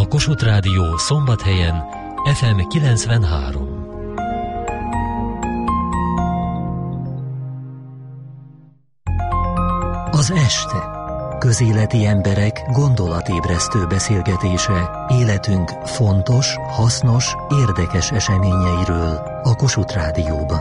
A Kossuth Rádió Szombathelyen FM 93. Az este. Közéleti emberek gondolatébresztő beszélgetése életünk fontos, hasznos, érdekes eseményeiről a Kossuth Rádióban.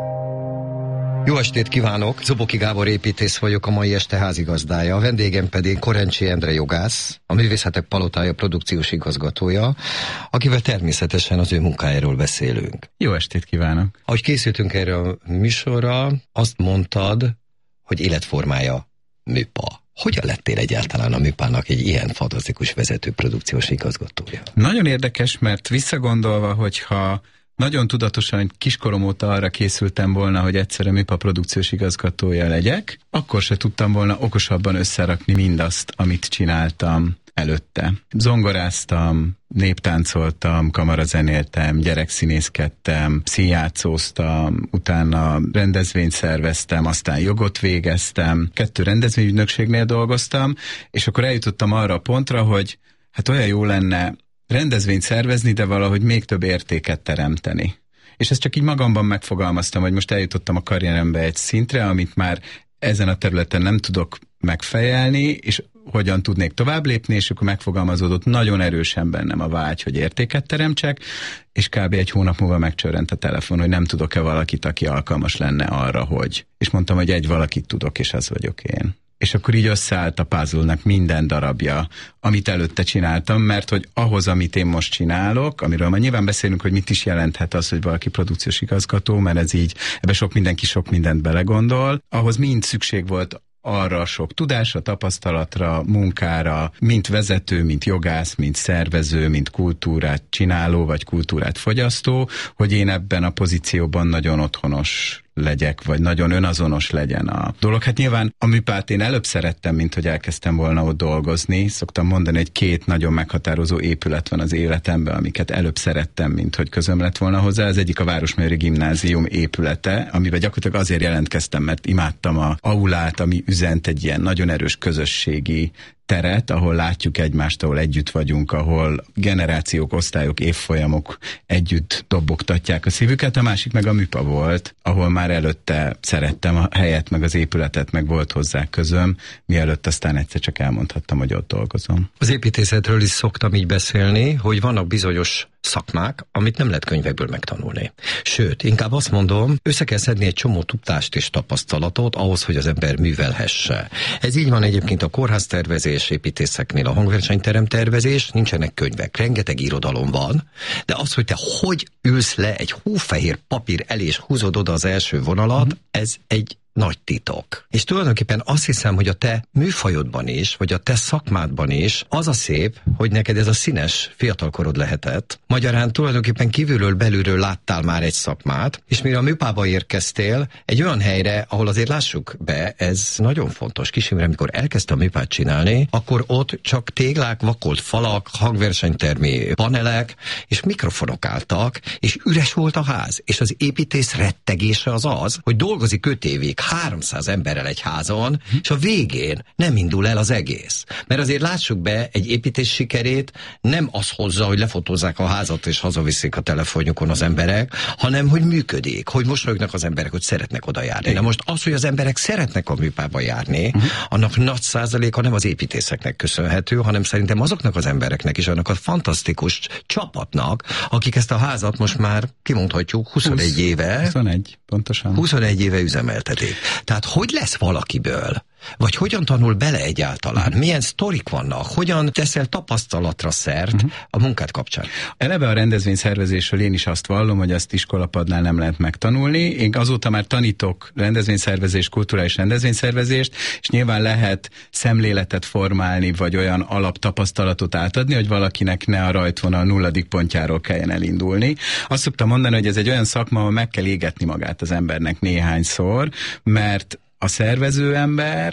Jó estét kívánok! Zoboki Gábor építész vagyok, a mai este házigazdája. A vendégem pedig Korencsi Endre jogász, a Művészetek Palotája produkciós igazgatója, akivel természetesen az ő munkájáról beszélünk. Jó estét kívánok! Ahogy készültünk erre a műsorra, azt mondtad, hogy életformája műpa. Hogyan lettél egyáltalán a műpának egy ilyen fantasztikus vezető produkciós igazgatója? Nagyon érdekes, mert visszagondolva, hogyha nagyon tudatosan kiskorom óta arra készültem volna, hogy egyszerre műpa produkciós igazgatója legyek, akkor se tudtam volna okosabban összerakni mindazt, amit csináltam előtte. Zongoráztam, néptáncoltam, kamarazenéltem, gyerekszínészkedtem, színjátszóztam, utána rendezvényt szerveztem, aztán jogot végeztem, 2 rendezvényügynökségnél dolgoztam, és akkor eljutottam arra a pontra, hogy hát olyan jó lenne rendezvényt szervezni, de valahogy még több értéket teremteni. És ezt csak így magamban megfogalmaztam, hogy most eljutottam a karrierembe egy szintre, amit már ezen a területen nem tudok megfejelni, és hogyan tudnék tovább lépni, és akkor megfogalmazódott nagyon erősen bennem a vágy, hogy értéket teremtsek, és kb. 1 hónap múlva megcsörrent a telefon, hogy nem tudok-e valakit, aki alkalmas lenne arra, hogy. És mondtam, hogy egy valakit tudok, és az vagyok én. És akkor így összeállt a puzzle-nak minden darabja, amit előtte csináltam, mert hogy ahhoz, amit én most csinálok, amiről már nyilván beszélünk, hogy mit is jelenthet az, hogy valaki produkciós igazgató, mert ez így, ebbe mindenki sok mindent belegondol, ahhoz mind szükség volt arra sok tudásra, tapasztalatra, munkára, mint vezető, mint jogász, mint szervező, mint kultúrát csináló, vagy kultúrát fogyasztó, hogy én ebben a pozícióban nagyon otthonos legyek, vagy nagyon önazonos legyen a dolog. Hát nyilván a műpát én előbb szerettem, mint hogy elkezdtem volna ott dolgozni. Szoktam mondani, hogy 2 nagyon meghatározó épület van az életemben, amiket előbb szerettem, mint hogy közöm lett volna hozzá. Az egyik a Városmajori Gimnázium épülete, amiben gyakorlatilag azért jelentkeztem, mert imádtam a aulát, ami üzent egy ilyen nagyon erős közösségi teret, ahol látjuk egymást, ahol együtt vagyunk, ahol generációk, osztályok, évfolyamok együtt dobogtatják a szívüket, a másik meg a műpa volt, ahol már előtte szerettem a helyet, meg az épületet, meg volt hozzá közöm, mielőtt aztán egyszer csak elmondhattam, hogy ott dolgozom. Az építészetről is szoktam így beszélni, hogy vannak bizonyos szakmák, amit nem lehet könyvekből megtanulni. Sőt, inkább azt mondom, össze kell szedni egy csomó tudást és tapasztalatot ahhoz, hogy az ember művelhesse. Ez így van egyébként a kórháztervezés, építészeknél a hangversenyterem tervezés, nincsenek könyvek, rengeteg irodalom van, de az, hogy te hogy ülsz le egy hófehér papír elé és húzod oda az első vonalat, ez egy nagy titok. És tulajdonképpen azt hiszem, hogy a te műfajodban is, vagy a te szakmádban is az a szép, hogy neked ez a színes fiatalkorod lehetett. Magyarán tulajdonképpen kívülről belülről láttál már egy szakmát, és mire a műpába érkeztél, egy olyan helyre, ahol azért lássuk be, ez nagyon fontos. Kis Imre, amikor elkezdte a műpát csinálni, akkor ott csak téglák, vakolt falak, hangversenytermi panelek, és mikrofonok álltak, és üres volt a ház. És az építész rettegése az, hogy dolgozik 5 évig 300 emberrel egy házon, és a végén nem indul el az egész. Mert azért lássuk be, egy építés sikerét nem az hozza, hogy lefotózzák a házat, és hazaviszik a telefonjukon az emberek, hanem, hogy működik, hogy mosolyognak az emberek, hogy szeretnek oda járni. Na most az, hogy az emberek szeretnek a műpába járni, annak nagy százaléka nem az építészeknek köszönhető, hanem szerintem azoknak az embereknek is, annak a fantasztikus csapatnak, akik ezt a házat most már kimondhatjuk 21 éve. 21, pontosan. 21 éve üzemeltetik. Tehát hogy lesz valakiből? Vagy hogyan tanul bele egyáltalán? Milyen sztorik vannak? Hogyan teszel tapasztalatra szert a munkát kapcsán? Eleve a rendezvényszervezésről én is azt vallom, hogy azt iskolapadnál nem lehet megtanulni. Én azóta már tanítok rendezvényszervezést, kulturális rendezvényszervezést, és nyilván lehet szemléletet formálni, vagy olyan alaptapasztalatot átadni, hogy valakinek ne a rajtvonal 0. pontjáról kelljen elindulni. Azt szoktam mondani, hogy ez egy olyan szakma, ahol meg kell égetni magát az embernek néhányszor, mert a szervező ember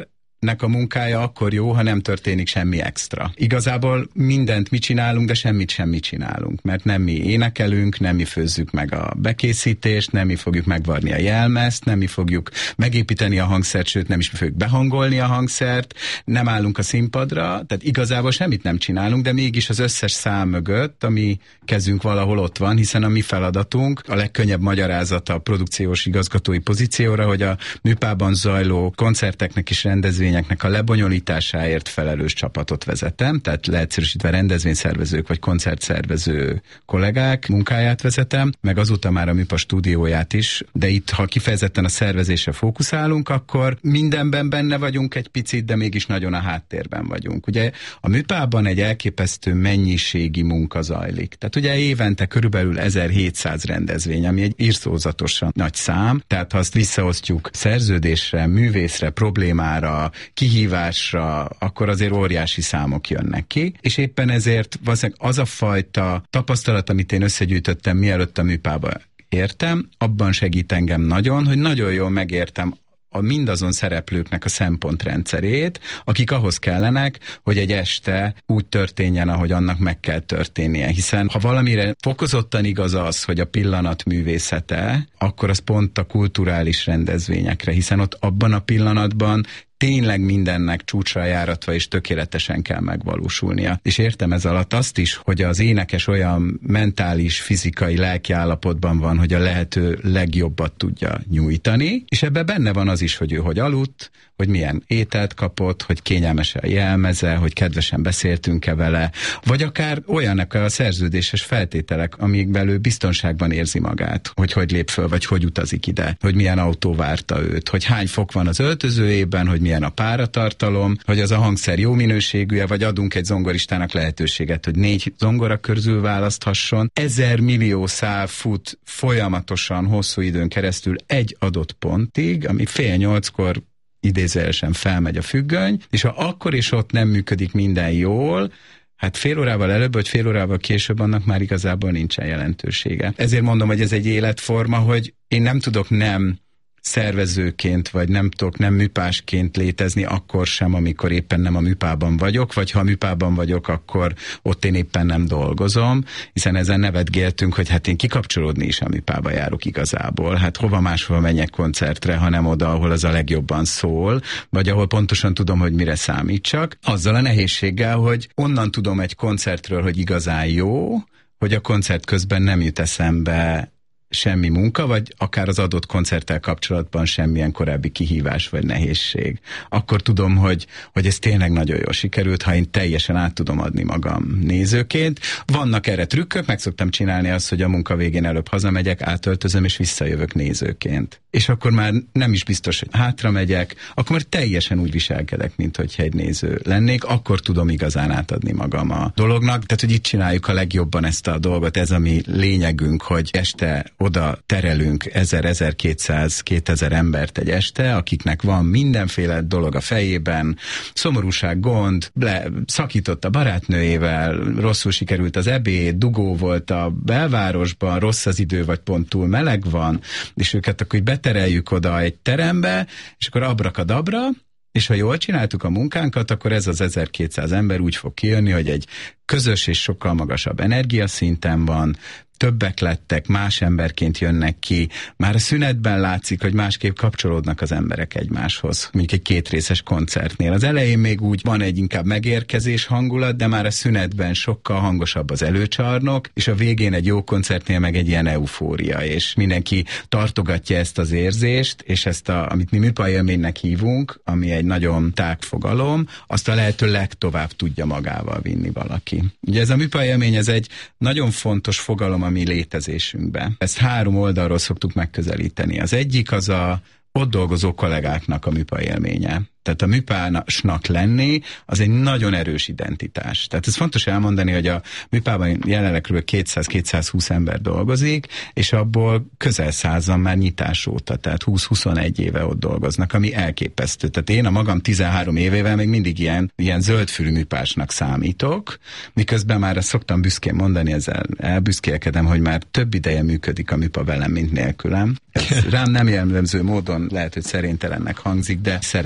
nek a munkája akkor jó, ha nem történik semmi extra. Igazából mindent mi csinálunk, de semmit sem mi csinálunk, mert nem mi énekelünk, nem mi főzzük meg a bekészítést, nem mi fogjuk megvarni a jelmezt, nem mi fogjuk megépíteni a hangszert, sőt nem is mi fogjuk behangolni a hangszert, nem állunk a színpadra, tehát igazából semmit nem csinálunk, de mégis az összes szám mögött, ami kezünk valahol ott van, hiszen a mi feladatunk, a legkönnyebb magyarázata a produkciós igazgatói pozícióra, hogy a műpában zajló koncerteknek és rendezvényeknek a lebonyolításáért felelős csapatot vezetem, tehát leegyszerűsítve rendezvényszervezők vagy koncertszervező kollégák munkáját vezetem, meg azóta már a műpa stúdióját is, de itt, ha kifejezetten a szervezésre fókuszálunk, akkor mindenben benne vagyunk egy picit, de mégis nagyon a háttérben vagyunk. Ugye a műpában egy elképesztő mennyiségi munka zajlik. Tehát ugye évente körülbelül 1700 rendezvény, ami egy irtózatosan nagy szám, tehát ha azt visszaosztjuk szerződésre, művészre, problémára, kihívásra, akkor azért óriási számok jönnek ki, és éppen ezért az a fajta tapasztalat, amit én összegyűjtöttem, mielőtt a műpába értem, abban segít engem nagyon, hogy nagyon jól megértem mindazon szereplőknek a szempontrendszerét, akik ahhoz kellenek, hogy egy este úgy történjen, ahogy annak meg kell történnie. Hiszen ha valamire fokozottan igaz az, hogy a pillanat művészete, akkor az pont a kulturális rendezvényekre, hiszen ott abban a pillanatban tényleg mindennek csúcsra járatva és tökéletesen kell megvalósulnia. És értem ez alatt azt is, hogy az énekes olyan mentális, fizikai, lelki állapotban van, hogy a lehető legjobbat tudja nyújtani, és ebben benne van az is, hogy ő hogy aludt, hogy milyen ételt kapott, hogy kényelmes a jelmeze, hogy kedvesen beszéltünk-e vele, vagy akár olyanak a szerződéses feltételek, amikben ő biztonságban érzi magát, hogy lép föl, vagy hogy utazik ide, hogy milyen autó várta őt, hogy hány fok van az öltözőjében, hogy milyen a páratartalom, hogy az a hangszer jó minőségű, vagy adunk egy zongoristának lehetőséget, hogy 4 zongora közül választhasson. 1000 millió szál fut folyamatosan hosszú időn keresztül egy adott pontig, ami 7:30-kor idézőjelesen felmegy a függöny, és ha akkor és ott nem működik minden jól, hát fél órával előbb, vagy fél órával később annak már igazából nincsen jelentősége. Ezért mondom, hogy ez egy életforma, hogy én nem tudok nem szervezőként, vagy nem tudok nem műpásként létezni akkor sem, amikor éppen nem a műpában vagyok, vagy ha a műpában vagyok, akkor ott én éppen nem dolgozom, hiszen ezen nevetgéltünk, hogy hát én kikapcsolódni is a műpába járok igazából. Hát hova máshova menjek koncertre, hanem oda, ahol az a legjobban szól, vagy ahol pontosan tudom, hogy mire számítsak. Azzal a nehézséggel, hogy onnan tudom egy koncertről, hogy igazán jó, hogy a koncert közben nem jut eszembe semmi munka, vagy akár az adott koncerttel kapcsolatban semmilyen korábbi kihívás vagy nehézség. Akkor tudom, hogy ez tényleg nagyon jól sikerült, ha én teljesen át tudom adni magam nézőként. Vannak erre trükkök, meg szoktam csinálni azt, hogy a munka végén előbb hazamegyek, átöltözöm és visszajövök nézőként. És akkor már nem is biztos, hogy hátra megyek, akkor már teljesen úgy viselkedek, mint hogyha egy néző lennék, akkor tudom igazán átadni magam a dolognak. Tehát, hogy itt csináljuk a legjobban ezt a dolgot, ez a mi lényegünk, hogy este oda terelünk 1000-1200-2000 embert egy este, akiknek van mindenféle dolog a fejében, szomorúság, gond, szakított a barátnőjével, rosszul sikerült az ebéd, dugó volt a belvárosban, rossz az idő, vagy pont túl meleg van, és őket akkor betereljük oda egy terembe, és akkor abrakadabra, és ha jól csináltuk a munkánkat, akkor ez az 1200 ember úgy fog kijönni, hogy egy közös és sokkal magasabb energiaszinten van, többek lettek, más emberként jönnek ki. Már a szünetben látszik, hogy másképp kapcsolódnak az emberek egymáshoz. Mondjuk egy kétrészes koncertnél. Az elején még úgy van egy inkább megérkezés hangulat, de már a szünetben sokkal hangosabb az előcsarnok, és a végén egy jó koncertnél meg egy ilyen eufória, és mindenki tartogatja ezt az érzést, és ezt amit mi műpajélménynek hívunk, ami egy nagyon tág fogalom, azt a lehető legtovább tudja magával vinni valaki. Ugye ez a műpajélmény, ez egy nagyon fontos fogalom a mi létezésünkben. Ezt 3 oldalról szoktuk megközelíteni. Az egyik az a ott dolgozó kollégáknak a műpa élménye. Tehát a műpásnak lenni, az egy nagyon erős identitás. Tehát ez fontos elmondani, hogy a műpában jelenleg kb. 200-220 ember dolgozik, és abból közel 100-an már nyitás óta, tehát 20-21 éve ott dolgoznak, ami elképesztő. Tehát én a magam 13 évével még mindig ilyen zöldfülű műpásnak számítok, miközben már azt szoktam büszkén mondani, ezzel elbüszkélkedem, hogy már több ideje működik a műpa velem, mint nélkülem. Ez rám nem jellemző módon lehet, hogy szerénytelennek hangzik, de szeretek ezen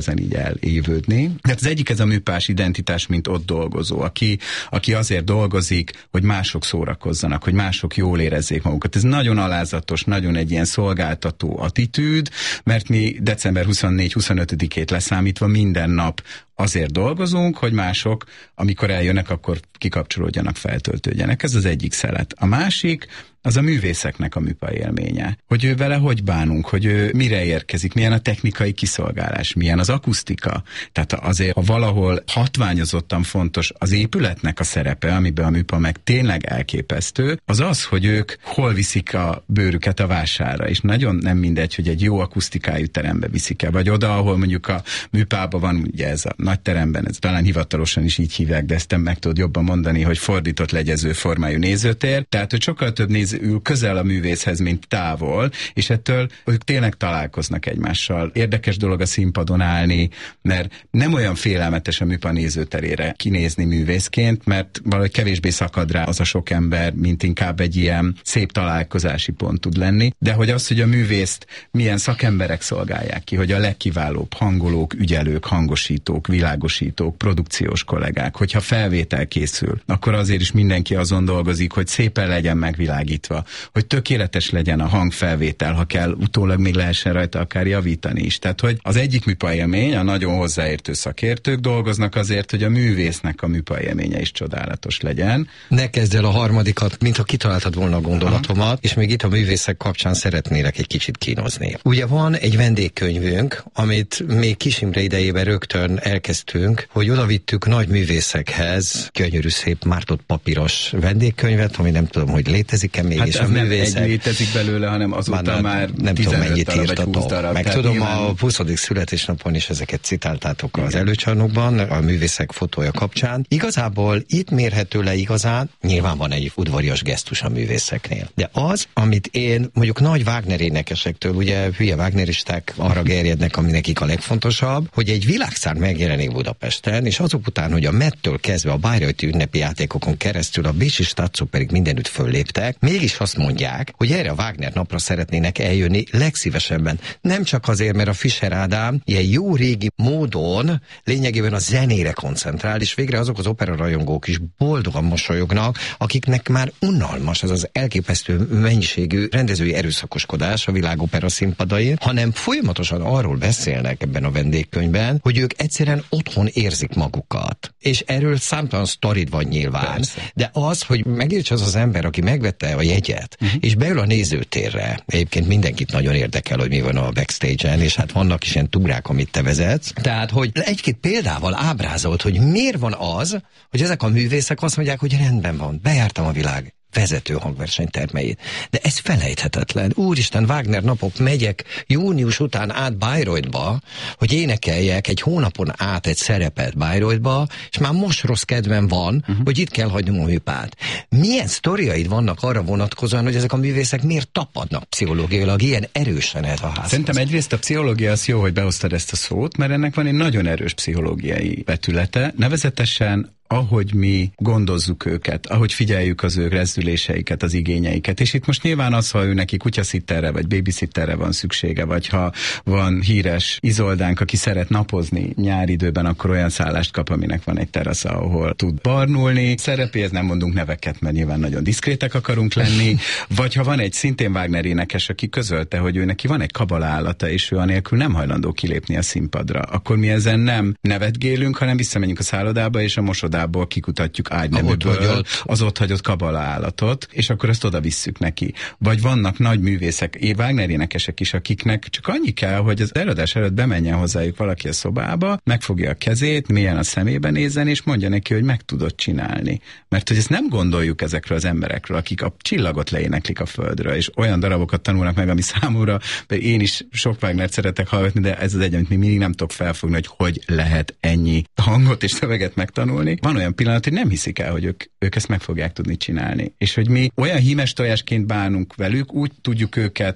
elkezden így elévődni. Tehát az egyik ez a műpás identitás, mint ott dolgozó, aki azért dolgozik, hogy mások szórakozzanak, hogy mások jól érezzék magukat. Ez nagyon alázatos, nagyon egy ilyen szolgáltató attitűd, mert mi december 24-25-ét leszámítva minden nap azért dolgozunk, hogy mások, amikor eljönnek, akkor kikapcsolódjanak, feltöltődjenek. Ez az egyik szelet. A másik, az a művészeknek a műpaj élménye. Hogy ő vele hogy bánunk, hogy ő mire érkezik, milyen a technikai kiszolgálás, milyen az akusztika. Tehát azért, ha valahol hatványozottan fontos az épületnek a szerepe, amiben a műpa meg tényleg elképesztő, az az, hogy ők hol viszik a bőrüket a vásárra, és nagyon nem mindegy, hogy egy jó akusztikájú terembe viszik el, vagy oda, ahol mondjuk a műpában van, ugye ez a nagy teremben, ez talán hivatalosan is így hívják, de ezt meg tudod jobban mondani, hogy fordított legyező formájú nézőtér, tehát hogy sokkal több néző ül közel a művészhez, mint távol, és ettől ők tényleg találkoznak egymással. Érdekes dolog a színpadon állni, mert nem olyan félelmetes a műpa nézőterére kinézni művészként, mert valahogy kevésbé szakad rá az a sok ember, mint inkább egy ilyen szép találkozási pont tud lenni, de hogy az, hogy a művészt milyen szakemberek szolgálják ki, hogy a legkiválóbb hangolók, ügyelők, hangosítók, világosítók, produkciós kollégák, hogyha felvétel készül, akkor azért is mindenki azon dolgozik, hogy szépen legyen megvilágítva, hogy tökéletes legyen a hangfelvétel, ha kell, utólag még lehessen rajta akár javítani is. Tehát, hogy az egyik műpa élmény, a nagyon hozzáértő szakértők dolgoznak azért, hogy a művésznek a műpa élménye is csodálatos legyen. Ne kezd el a harmadikat, mintha kitaláltad volna a gondolatomat, és még itt a művészek kapcsán szeretnélek egy kicsit kínozni. Ugye van egy vendégkönyvünk, amit még Kis Imre idejében rögtön elkezdtünk, hogy odavittük nagy művészekhez gyönyörű szép mártott papíros vendégkönyvet, ami nem tudom, hogy létezik-e még, hát és a művészek... nem egy létezik belőle, hanem azóta már nem tudom, mennyit írtatok. darab. Meg tudom, nyilván... a 20. születésnapon is ezeket citáltátok az előcsarnokban, a művészek fotója kapcsán. Igazából itt mérhető le igazán, nyilván van egy udvarias gesztus a művészeknél. De az, amit én mondjuk nagy Wagner énekesektől, ugye hülye Wagneristák arra gerjednek, ami nekik a legfontosabb, hogy egy világszár megjelenik Budapesten, és azok után, hogy a Mettől kezdve a Bayreuthi ünnepi játékokon keresztül a bécsi stadtszóperig mindenütt fölléptek, mégis azt mondják, hogy erre a Wagner napra szeretnének eljönni legszívesebben. Nem csak azért, mert a Fischer Ádám ilyen jó régi módon lényegében a zenére koncentrál, és végre azok az operarajongók is boldogan mosolyognak, akiknek már unalmas ez az elképesztő mennyiségű rendezői erőszakoskodás a világopera színpadain, hanem folyamatosan arról beszélnek ebben a vendégkönyvben, hogy ők egyszerűen otthon érzik magukat. És erről számtalan sztorid van nyilván. Persze. De az, hogy megértse az ember, aki megvette a jegyet, és beül a nézőtérre. Egyébként mindenkit nagyon érdekel, hogy mi van a backstage-en, és hát vannak is ilyen túrák, amit te vezetsz. Tehát, hogy egy-két példával ábrázolt, hogy miért van az, hogy ezek a művészek azt mondják, hogy rendben van, bejártam a világ vezető hangversenytermeit. De ez felejthetetlen. Úristen, Wagner napok, megyek június után át Bayreuthba, hogy énekeljek egy hónapon át egy szerepet Bayreuthba, és már most rossz kedvem van, hogy itt kell hagynom a műpát. Milyen sztoriaid vannak arra vonatkozóan, hogy ezek a művészek miért tapadnak pszichológiailag ilyen erősen ez a házhoz? Szerintem egyrészt a pszichológia az jó, hogy behoztad ezt a szót, mert ennek van egy nagyon erős pszichológiai vetülete, nevezetesen ahogy mi gondozzuk őket, ahogy figyeljük az ő rezdüléseiket, az igényeiket. És itt most nyilván az, ha ő neki kutyaszitterre vagy babysitterre van szüksége, vagy ha van híres Izoldánk, aki szeret napozni nyári időben, akkor olyan szállást kap, aminek van egy terasza, ahol tud barnulni. Szerepéhez nem mondunk neveket, mert nyilván nagyon diszkrétek akarunk lenni. Vagy ha van egy szintén Wagner énekes, aki közölte, hogy ő neki van egy kabala állata, és ő anélkül nem hajlandó kilépni a színpadra, akkor mi ezen nem nevetgélünk, hanem visszamegyünk a szállodába, és a mosodába kikutatjuk ágyneműből az ott hagyott kabala állatot, és akkor ezt oda visszük neki. Vagy vannak nagy művészek, Wagner énekesek is, akiknek csak annyi kell, hogy az előadás előtt bemenjen hozzájuk valaki a szobába, megfogja a kezét, mélyen a szemébe nézzen, és mondja neki, hogy meg tudod csinálni. Mert hogy ezt nem gondoljuk ezekről az emberekről, akik a csillagot leéneklik a földről, és olyan darabokat tanulnak meg, ami számomra, én is sok Wagnert szeretek hallgatni, de ez az egy, amit még mindig nem tudok felfogni, hogy lehet ennyi hangot és szöveget megtanulni. Van olyan pillanat, hogy nem hiszik el, hogy ők ezt meg fogják tudni csinálni. És hogy mi olyan hímes tojásként bánunk velük, úgy tudjuk őket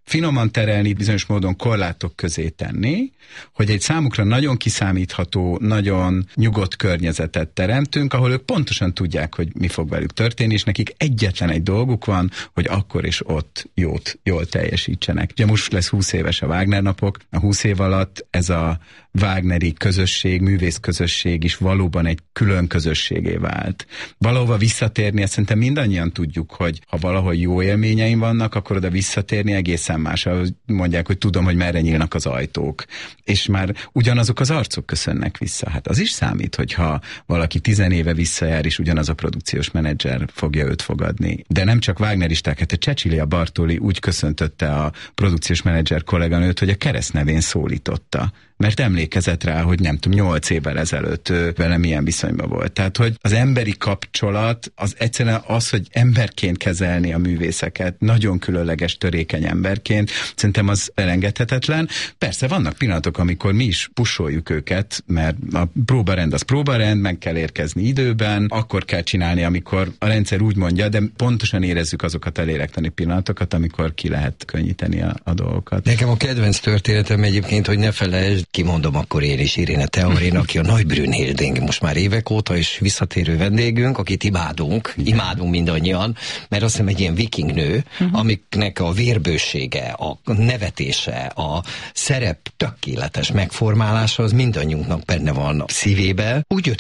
finoman terelni, bizonyos módon korlátok közé tenni, hogy egy számukra nagyon kiszámítható, nagyon nyugodt környezetet teremtünk, ahol ők pontosan tudják, hogy mi fog velük történni, és nekik egyetlen egy dolguk van, hogy akkor és ott jól teljesítsenek. Ugye most lesz 20 éves a Wagner napok, a 20 év alatt ez a Wagneri közösség, művész közösség is valóban egy külön közösségé vált. Valahova visszatérni, ezt szerintem mindannyian tudjuk, hogy ha valahol jó élményeim vannak, akkor oda visszatérni egészen más. Mondják, hogy tudom, hogy merre nyílnak az ajtók. És már ugyanazok az arcok köszönnek vissza. Hát az is számít, hogyha valaki 10 éve visszajár, és ugyanaz a produkciós menedzser fogja őt fogadni. De nem csak Wagneristák, hát a Cecilia Bartoli úgy köszöntötte a produkciós menedzser kolléganőt, hogy a keresztnevén szólította. Mert emlékezett rá, hogy nem tudom, 8 évvel ezelőtt vele milyen viszonyban volt. Tehát, hogy az emberi kapcsolat, az egyszerűen az, hogy emberként kezelni a művészeket, nagyon különleges, törékeny emberként, szerintem az elengedhetetlen. Persze vannak pillanatok, amikor mi is pusoljuk őket, mert a próbarend az próbarend, meg kell érkezni időben, akkor kell csinálni, amikor a rendszer úgy mondja, de pontosan érezzük azokat a lélektani pillanatokat, amikor ki lehet könnyíteni a dolgokat. Nekem a kedvenc történetem egyébként, hogy ne felejtsd, kimondom akkor én is, Irene Theorén, aki a Nagy Brünnhilding most már évek óta is visszatérő vendégünk, akit imádunk mindannyian, mert azt hiszem egy ilyen viking nő, amiknek a vérbősége, a nevetése, a szerep tökéletes megformálása, az mindannyiunknak benne van szívébe. Úgy jött